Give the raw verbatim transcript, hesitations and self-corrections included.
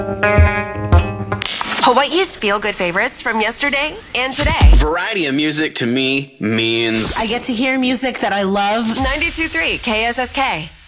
Hawaii's feel-good favorites from yesterday and today. Variety of music to me means I get to hear music that I love. ninety-two point three K S S K.